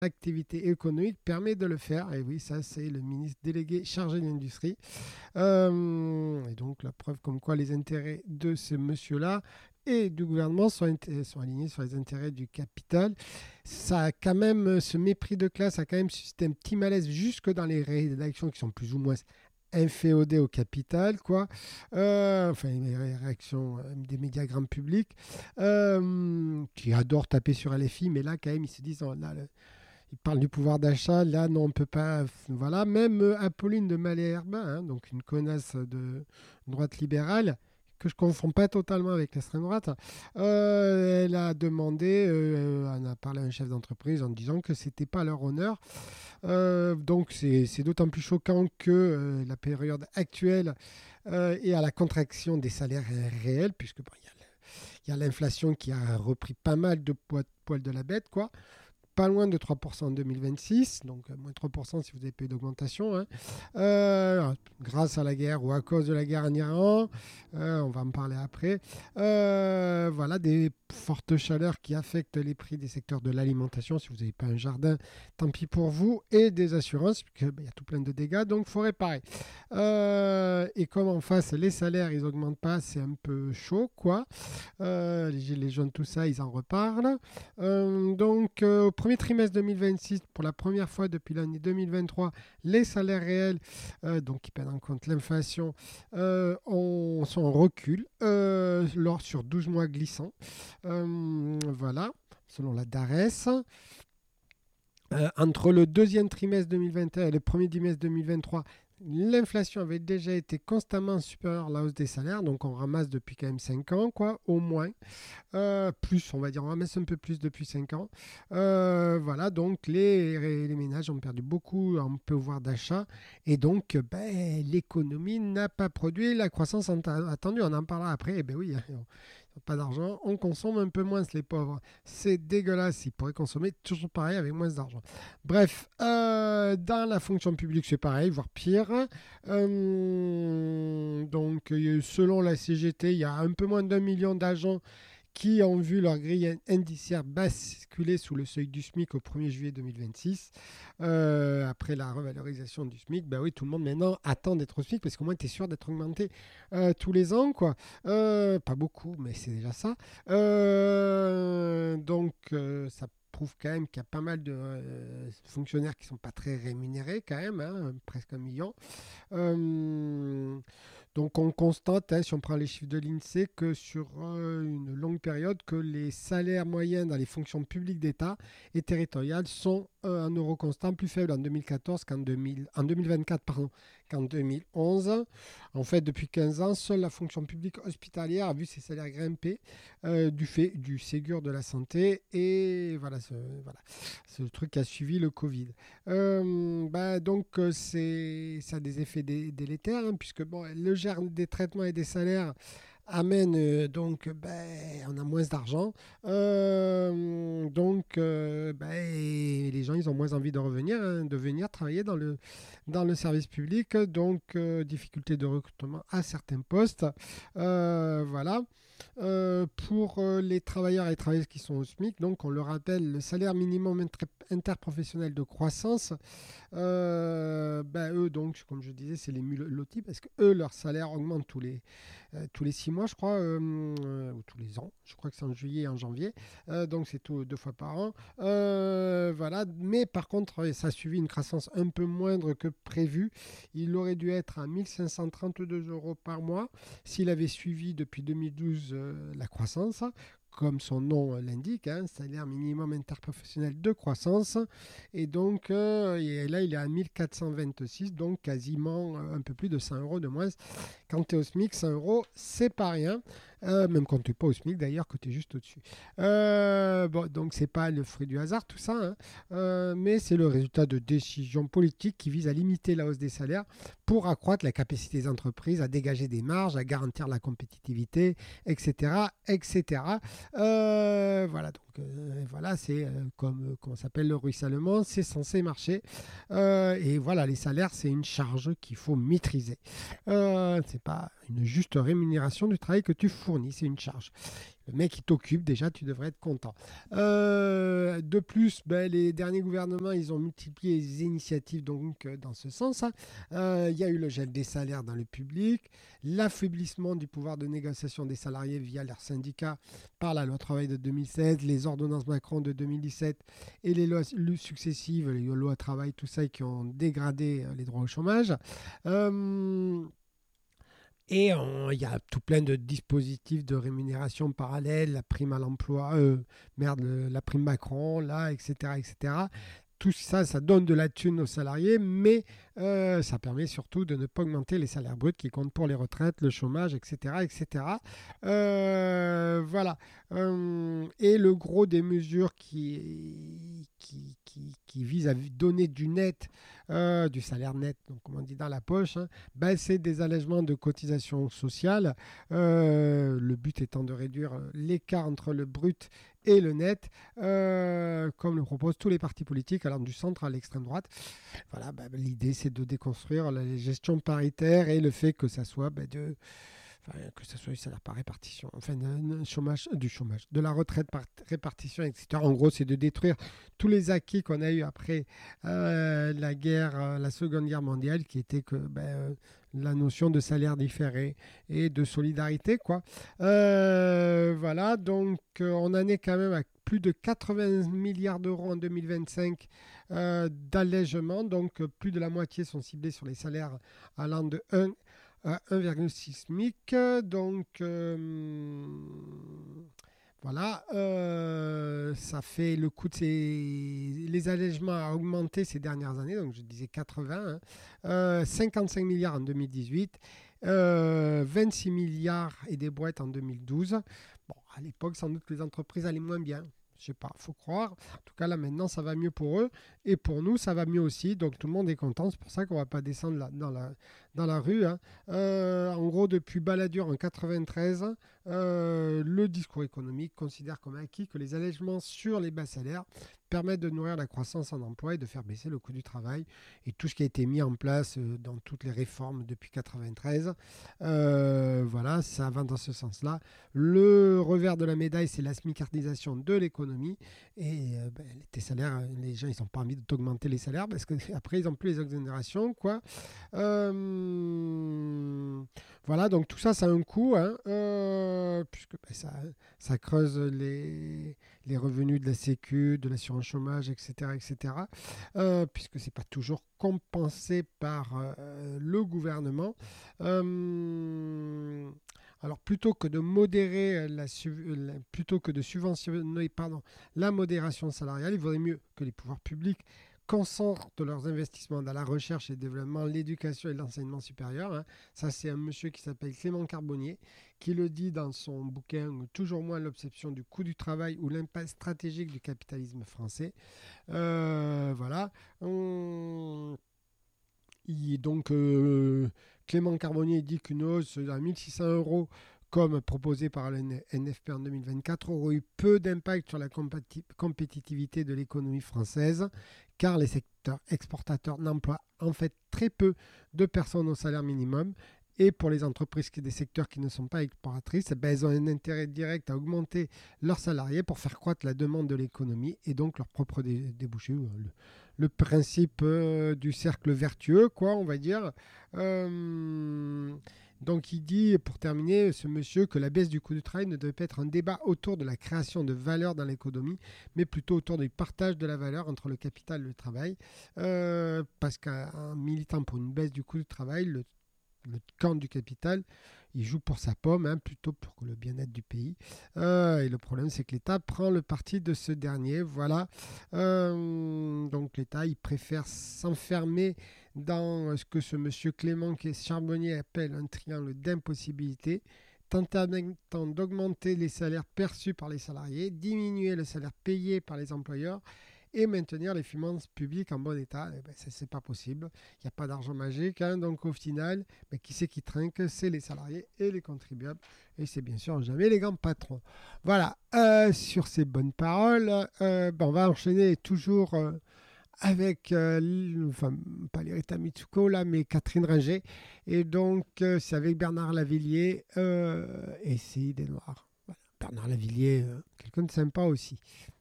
l'activité économique permet de le faire. Et oui, ça, c'est le ministre délégué chargé de l'industrie. Et donc, la preuve comme quoi les intérêts de ce monsieur-là et du gouvernement sont alignés sur les intérêts du capital. Ça a quand même, ce mépris de classe a quand même suscité un petit malaise jusque dans les rédactions qui sont plus ou moins inféodées au capital, quoi. Enfin, les réactions des médias grand public qui adorent taper sur LFI, mais là, quand même, ils se disent, oh, là, il parle du pouvoir d'achat, là non, on ne peut pas. Voilà, même Apolline de Malherbe, hein, donc une connasse de droite libérale, que je ne confonds pas totalement avec l'extrême droite, elle a demandé, elle a parlé à un chef d'entreprise en disant que c'était pas leur honneur. Donc c'est d'autant plus choquant que la période actuelle est à la contraction des salaires réels, puisque bon, il y a l'inflation qui a repris pas mal de poil de la bête, quoi pas loin de 3% en 2026, donc moins 3% si vous avez pas eu d'augmentation, hein. Grâce à la guerre ou à cause de la guerre en Iran, on va en parler après. Voilà, des fortes chaleurs qui affectent les prix des secteurs de l'alimentation. Si vous n'avez pas un jardin, tant pis pour vous, et des assurances, parce qu'il y a tout plein de dégâts, donc il faut réparer. Et comme en face, les salaires, ils augmentent pas, c'est un peu chaud, quoi. Les gilets jaunes, tout ça, ils en reparlent. Donc, au premier trimestre 2026, pour la première fois depuis l'année 2023, les salaires réels, donc qui prennent en compte l'inflation, sont en recul sur 12 mois glissants. Voilà, selon la DARES. Entre le deuxième trimestre 2021 et le premier trimestre 2023, l'inflation avait déjà été constamment supérieure à la hausse des salaires, donc on ramasse depuis quand même 5 ans, quoi, au moins. Plus, on va dire, on ramasse un peu plus depuis 5 ans. Voilà, donc les ménages ont perdu beaucoup en pouvoir d'achat et donc l'économie n'a pas produit la croissance attendue. On en parlera après. Et ben oui, pas d'argent, on consomme un peu moins les pauvres. C'est dégueulasse, ils pourraient consommer toujours pareil avec moins d'argent. Bref, dans la fonction publique c'est pareil, voire pire. Donc selon la CGT, il y a un peu moins d'1 million d'agents qui ont vu leur grille indiciaire basculer sous le seuil du SMIC au 1er juillet 2026. Après la revalorisation du SMIC, bah oui, tout le monde maintenant attend d'être au SMIC parce qu'au moins tu es sûr d'être augmenté tous les ans, quoi. Pas beaucoup, mais c'est déjà ça. Donc, ça prouve quand même qu'il y a pas mal de fonctionnaires qui ne sont pas très rémunérés, quand même, hein, presque 1 million. Euh, donc on constate, hein, si on prend les chiffres de l'INSEE, que sur une longue période, que les salaires moyens dans les fonctions publiques d'État et territoriales sont en euros constant plus faibles en 2014 en 2024 pardon, qu'en 2011. En fait, depuis 15 ans, seule la fonction publique hospitalière a vu ses salaires grimper du fait du Ségur de la santé. Et voilà, c'est le truc qui a suivi le Covid. Donc, ça a des effets délétères, hein, puisque bon, le gère des traitements et des salaires amène donc on a moins d'argent. Les gens ils ont moins envie de revenir, hein, de venir travailler dans le service public. Donc difficulté de recrutement à certains postes. Voilà. Pour les travailleurs et les travailleuses qui sont au SMIC, donc on le rappelle, le salaire minimum interprofessionnel de croissance, eux, donc, comme je disais, c'est les mulottis parce que eux, leur salaire augmente tous les 6 mois, je crois, ou tous les ans. Je crois que c'est en juillet et en janvier. Donc, c'est 2 fois par an. Voilà. Mais par contre, ça a suivi une croissance un peu moindre que prévu. Il aurait dû être à 1 532 euros par mois s'il avait suivi depuis 2012 la croissance, comme son nom l'indique, hein, salaire minimum interprofessionnel de croissance. Et donc, et là, il est à 1426, donc quasiment un peu plus de 100 euros de moins. Quand tu es au SMIC, 100 euros, c'est pas rien. Même quand tu n'es pas au SMIC, d'ailleurs, que tu es juste au-dessus. Bon, donc, c'est pas le fruit du hasard, tout ça, hein, mais c'est le résultat de décisions politiques qui visent à limiter la hausse des salaires pour accroître la capacité des entreprises à dégager des marges, à garantir la compétitivité, etc., etc. Voilà, donc voilà, c'est comme comment s'appelle le ruissellement, c'est censé marcher. Et voilà, les salaires, c'est une charge qu'il faut maîtriser. C'est pas une juste rémunération du travail que tu fournis, c'est une charge. le mec qui t'occupe, déjà, tu devrais être content. De plus, les derniers gouvernements, ils ont multiplié les initiatives donc, dans ce sens, hein. Il y a eu le gel des salaires dans le public, l'affaiblissement du pouvoir de négociation des salariés via leurs syndicats par la loi travail de 2016, les ordonnances Macron de 2017 et les lois successives, les lois travail, tout ça, qui ont dégradé les droits au chômage. Euh, il y a tout plein de dispositifs de rémunération parallèles, la prime à l'emploi, la prime Macron, là, etc., etc. Tout ça, ça donne de la thune aux salariés, mais ça permet surtout de ne pas augmenter les salaires bruts qui comptent pour les retraites, le chômage, etc., etc. Voilà. Et le gros des mesures qui visent à donner du net, du salaire net, donc comme on dit dans la poche, hein, c'est des allègements de cotisations sociales. Le but étant de réduire l'écart entre le brut et le net, comme le proposent tous les partis politiques, allant du centre à l'extrême droite. Voilà, l'idée c'est de déconstruire la gestion paritaire et le fait que ça soit que ce soit du salaire par répartition, enfin du chômage, de la retraite par répartition, etc. En gros, c'est de détruire tous les acquis qu'on a eu après la Seconde Guerre mondiale, qui était que la notion de salaire différé et de solidarité, quoi. Voilà, donc on en est quand même à plus de 80 milliards d'euros en 2025 d'allègement, donc plus de la moitié sont ciblés sur les salaires allant de 1 à 1,6 SMIC. Donc voilà, ça fait le coût de les allègements a augmenté ces dernières années, donc je disais 80, hein, 55 milliards en 2018, 26 milliards et des boîtes en 2012. Bon, à l'époque, sans doute que les entreprises allaient moins bien. Je sais pas, faut croire. En tout cas, là, maintenant, ça va mieux pour eux. Et pour nous, ça va mieux aussi. Donc, tout le monde est content. C'est pour ça qu'on va pas descendre dans la rue, hein. En gros, depuis Balladur en 93, le discours économique considère comme acquis que les allègements sur les bas salaires permettent de nourrir la croissance en emploi et de faire baisser le coût du travail. Et tout ce qui a été mis en place dans toutes les réformes depuis 93, voilà, ça va dans ce sens-là. Le revers de la médaille, c'est la smicardisation de l'économie. Et tes salaires, les gens, ils n'ont pas envie d'augmenter les salaires parce qu'après, ils n'ont plus les exonérations, quoi. Voilà, donc tout ça, ça a un coût, hein, puisque ça creuse les revenus de la Sécu, de l'assurance chômage, etc., etc., puisque ce n'est pas toujours compensé par le gouvernement. Alors plutôt que de modérer plutôt que de subventionner la modération salariale, il vaudrait mieux que les pouvoirs publics concentrent leurs investissements dans la recherche et le développement, l'éducation et l'enseignement supérieur, hein. Ça, c'est un monsieur qui s'appelle Clément Carbonnier, qui le dit dans son bouquin Toujours moins l'obsession du coût du travail ou l'impact stratégique du capitalisme français. Voilà. Donc, Clément Carbonnier dit qu'une hausse à 1600 euros, comme proposé par le NFP en 2024, aurait eu peu d'impact sur la compétitivité de l'économie française, car les secteurs exportateurs n'emploient en fait très peu de personnes au salaire minimum. Et pour les entreprises des secteurs qui ne sont pas exportatrices, elles ont un intérêt direct à augmenter leurs salariés pour faire croître la demande de l'économie et donc leurs propres débouchés. Le principe du cercle vertueux, quoi, on va dire. Donc il dit, pour terminer, ce monsieur, que la baisse du coût du travail ne devait pas être un débat autour de la création de valeur dans l'économie, mais plutôt autour du partage de la valeur entre le capital et le travail. Parce qu'un militant pour une baisse du coût du travail, le camp du capital, il joue pour sa pomme, hein, plutôt pour le bien-être du pays. Et le problème, c'est que l'État prend le parti de ce dernier. Voilà. Donc l'État, il préfère s'enfermer dans ce que ce monsieur Clément Charbonnier appelle un triangle d'impossibilité, tentant d'augmenter les salaires perçus par les salariés, diminuer le salaire payé par les employeurs et maintenir les finances publiques en bon état. Ça, c'est pas possible. Il n'y a pas d'argent magique, hein. Donc au final, qui c'est qui trinque? C'est les salariés et les contribuables. Et c'est bien sûr jamais les grands patrons. Voilà, sur ces bonnes paroles, on va enchaîner toujours avec, enfin, pas Lirita Mitsuko là, mais Catherine Ringer. Et donc, c'est avec Bernard Lavillier et c'est des Noirs. Voilà. Bernard Lavillier, quelqu'un de sympa aussi.